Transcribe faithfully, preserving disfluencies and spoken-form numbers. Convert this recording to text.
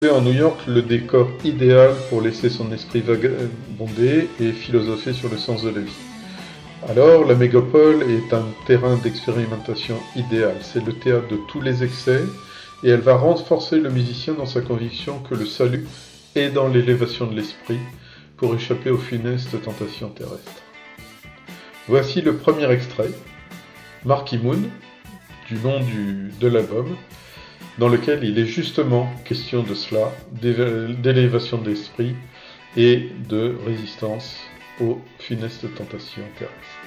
En New York, le décor idéal pour laisser son esprit vagabonder et philosopher sur le sens de la vie. Alors, la mégapole est un terrain d'expérimentation idéal. C'est le théâtre de tous les excès et elle va renforcer le musicien dans sa conviction que le salut est dans l'élévation de l'esprit pour échapper aux funestes tentations terrestres. Voici le premier extrait, Marquee Moon, du nom du, de l'album, dans lequel il est justement question de cela, d'élévation de l'esprit et de résistance aux funestes tentations terrestres.